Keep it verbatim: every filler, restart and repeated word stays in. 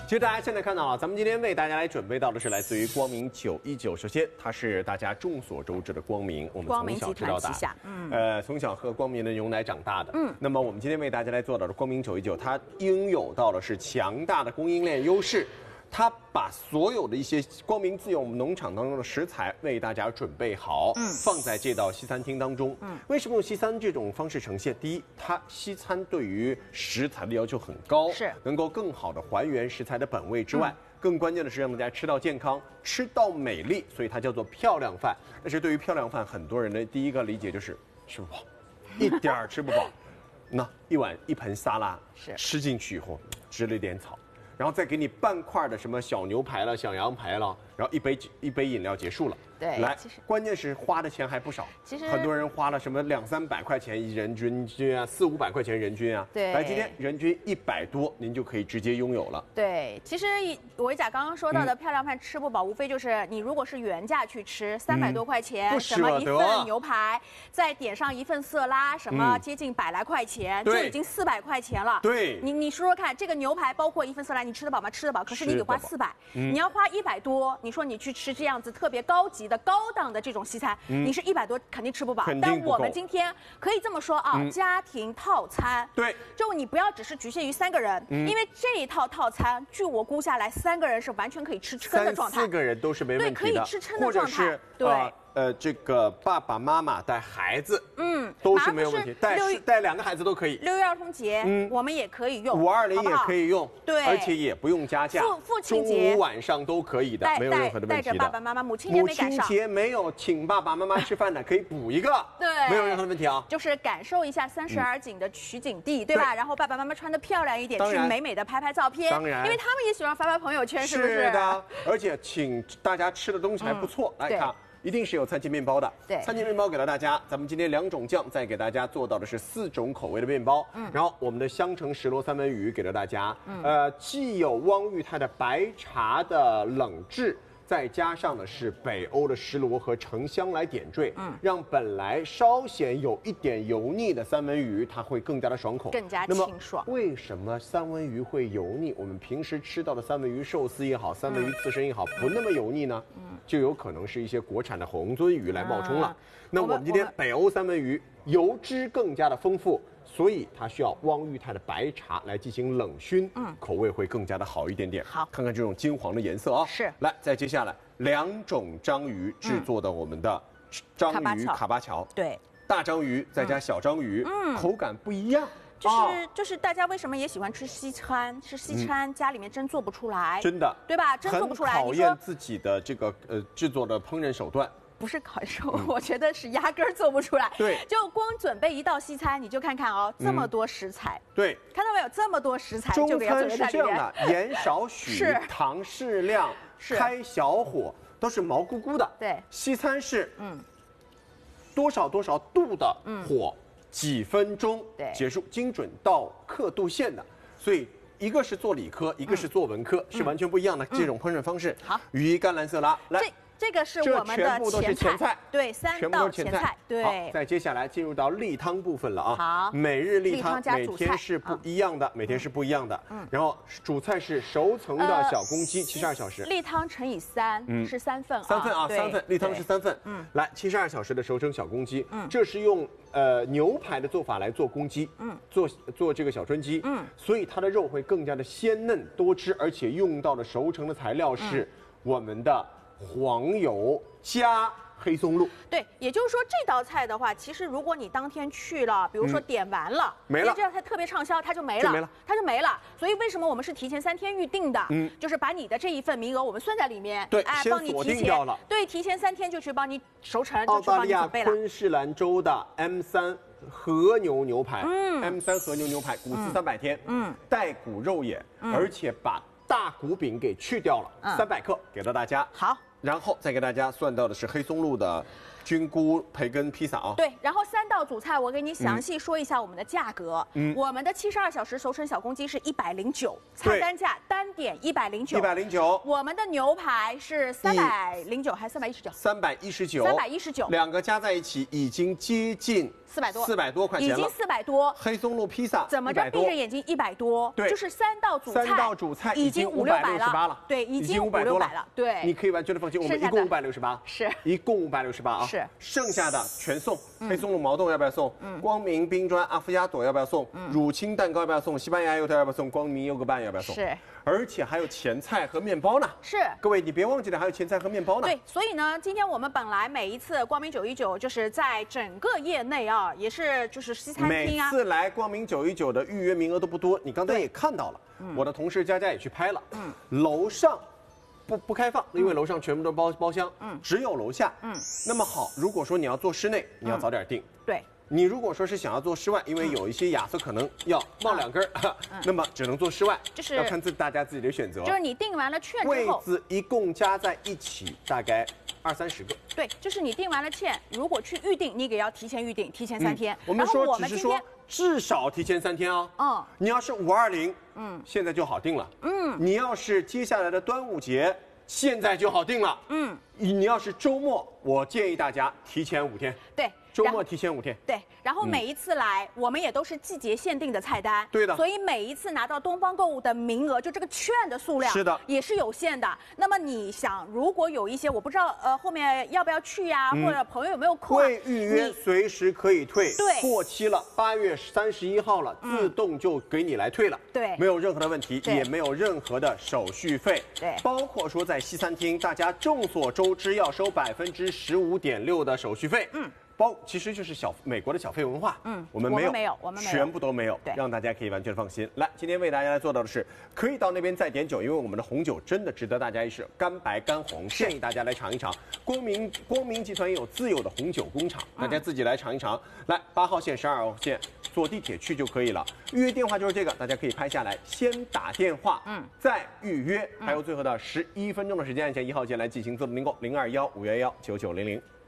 其实大家现在看到啊，咱们今天为大家来准备到的是来自于光明九一九。首先，它是大家众所周知的光明，我们从小吃到大，嗯，呃，从小喝光明的牛奶长大的，嗯。那么我们今天为大家来做到的光明九一九，它拥有到的是强大的供应链优势。 它把所有的一些光明自有我们农场当中的食材为大家准备好，嗯，放在这道西餐厅当中。嗯，为什么用西餐这种方式呈现？第一，它西餐对于食材的要求很高，是能够更好的还原食材的本味之外，嗯、更关键的是让大家吃到健康，吃到美丽，所以它叫做漂亮饭。但是对于漂亮饭，很多人的第一个理解就是吃不饱，一点儿吃不饱。那一碗一盆沙拉，是吃进去以后吃了一点草。 然后再给你半块的什么小牛排了、小羊排了，然后一杯一杯饮料结束了。对，来，其实关键是花的钱还不少。其实很多人花了什么两三百块钱人均均啊，四五百块钱人均啊。对，来今天人均一百多，您就可以直接拥有了。 对，其实维甲刚刚说到的漂亮饭吃不饱，无非就是你如果是原价去吃三百多块钱，什么一份牛排，再点上一份色拉，什么接近百来块钱，就已经四百块钱了。对，你你说说看，这个牛排包括一份色拉，你吃得饱吗？吃得饱，可是你得花四百，你要花一百多，你说你去吃这样子特别高级的、高档的这种西餐，你是一百多肯定吃不饱。但我们今天可以这么说啊，家庭套餐，对，就你不要只是局限于三个人，因为这一套套餐，据我估下来，三个人是完全可以吃撑的状态， 四个人都是没问题的， 对，可以吃撑的状态，对。 呃，这个爸爸妈妈带孩子，嗯，都是没有问题，带带两个孩子都可以。 六一儿童节，嗯，我们也可以用， 五二零也可以用， 对， 而且也不用加价。 父父亲节、 中午晚上都可以的，没有任何的问题的。 带着爸爸妈妈，母亲节没赶上。 母亲节没有请爸爸妈妈吃饭的，可以补一个，对，没有任何的问题啊。 就是感受一下三十而景的取景地，对吧？然后爸爸妈妈穿的漂亮一点，去美美的拍拍照片，当然，因为他们也喜欢发发朋友圈，是不是？ 是的，而且请大家吃的东西还不错，来看。 一定是有餐前面包的，对，餐前面包给了大家。咱们今天两种酱，再给大家做到的是四种口味的面包。嗯，然后我们的香橙石螺三文鱼给了大家，嗯，呃，既有汪裕泰的白茶的冷制。 再加上的是北欧的石螺和橙香来点缀，嗯，让本来稍显有一点油腻的三文鱼，它会更加的爽口， 更加清爽。 为什么三文鱼会油腻？我们平时吃到的三文鱼寿司也好，三文鱼刺身也好，不那么油腻呢？嗯，就有可能是一些国产的红鳟鱼来冒充了。那我们今天北欧三文鱼油脂更加的丰富。 所以它需要汪裕泰的白茶来进行冷熏，嗯，口味会更加的好一点点。好，看看这种金黄的颜色啊。是。来，再接下来两种章鱼制作的我们的章鱼卡巴乔，对，大章鱼再加小章鱼，嗯，口感不一样。 就是就是大家为什么也喜欢吃西餐？吃西餐家里面真做不出来， 真的， 对吧？真做不出来。 考验自己的这个呃制作的烹饪手段。 不是考试，我觉得是压根儿做不出来。对，就光准备一道西餐，你就看看哦，这么多食材。对，看到没有？这么多食材， 中餐是这样的，盐少许，糖适量，开小火，都是毛乎乎的。对，西餐是嗯，多少多少度的火，几分钟结束，精准到刻度线的。所以一个是做理科，一个是做文科，是完全不一样的这种烹饪方式。好，羽衣甘蓝色拉来。 这个是我们的前菜，对，三道前菜，对。 好，再接下来进入到例汤部分了啊。好，每日例汤每天是不一样的，每天是不一样的。嗯。然后主菜是熟成的小公鸡，七十二小时。 例汤乘以三，嗯，是三份啊。 三份啊，三份，例汤是三份。嗯。来，七十二小时的熟成小公鸡，嗯，这是用呃牛排的做法来做公鸡，嗯，做做这个小春鸡，嗯，所以它的肉会更加的鲜嫩多汁，而且用到的熟成的材料是我们的。 黄油加黑松露， 对，也就是说这道菜的话，其实如果你当天去了，比如说点完了， 没了， 因为这道菜特别畅销，它就没了，没了，它就没了。所以为什么我们是提前三天预定的？嗯，就是把你的这一份名额我们算在里面， 对，哎，帮你提前了， 对，提前三天就去帮你熟成， 澳大利亚昆士兰州的 M 三和牛牛排，嗯 ，M 三和牛牛排，骨丝三百天，嗯，带骨肉眼，而且把。 大骨饼给去掉了，三百克给到大家。好，然后再给大家算到的是黑松露的菌菇培根披萨啊。 对，然后三道主菜我给你详细说一下我们的价格。嗯，我们的七十二小时熟成小公鸡是一百零九，菜单价单点一百零九， 一百零九。 我们的牛排是三百零九还是三百一十九？ 三百一十九， 三百一十九， 两个加在一起已经接近四百多， 四百多块钱了， 已经四百多。 黑松露披萨怎么着闭着眼睛一百多？ 对， 就是三道主菜， 三道主菜已经五六百了，对，已经五六百了，对， 你可以完全的放心，我们一共五百六十八， 是， 一共五百六十八啊， 是， 剩下的全送。黑松露毛豆要不要送？光明冰砖阿芙亚朵要不要送？乳清蛋糕要不要送？西班牙油条要不要送？光明优格棒要不要送？ 是。 而且还有前菜和面包呢。 是， 各位你别忘记了，还有前菜和面包呢。 对，所以呢，今天我们本来每一次光明九一九就是在整个业内啊，也是就是西餐厅啊， 每次来光明九一九的预约名额都不多，你刚才也看到了，我的同事佳佳也去拍了，嗯，楼上不不开放，因为楼上全部都包包厢，嗯，只有楼下，嗯，那么好，如果说你要做室内，你要早点订， 对。 你如果说是想要做室外，因为有一些亚瑟可能要冒两根，嗯、那么只能做室外， 就是要看自大家自己的选择。 就是你订完了券之后， 位子一共加在一起大概二三十个。 对，就是你订完了券，如果去预定，你也要提前预定，提前三天。 嗯、我们说只是说至少提前三天哦。嗯，你要是五二零，嗯，现在就好定了。嗯，你要是接下来的端午节，现在就好定了。嗯，你要是周末，我建议大家提前五天。 对。 周末提前五天， 对，然后每一次来，嗯、我们也都是季节限定的菜单， 对的， 所以每一次拿到东方购物的名额，就这个券的数量是的， 也是有限的。那么你想，如果有一些我不知道，呃，后面要不要去呀、啊，嗯、或者朋友有没有空、啊， 未预约随时可以退， 对， 过期了，八月三十一号了，嗯、自动就给你来退了， 对， 没有任何的问题，也没有任何的手续费， 对， 包括说在西餐厅，大家众所周知要收百分之十五点六的手续费，嗯。包其实就是小美国的小费文化，嗯，我们没有， 没有，我们没有， 全部都没有，对，让大家可以完全放心。来，今天为大家来做到的是，可以到那边再点酒，因为我们的红酒真的值得大家一试，干白干红，建议大家来尝一尝。光明光明集团也有自有的红酒工厂，大家自己来尝一尝。来，八号线、十二号线坐地铁去就可以了。预约电话就是这个，大家可以拍下来，先打电话，嗯，再预约，还有最后的十一分钟的时间，按下一号键来进行自动订购，零二幺五幺幺九九零零。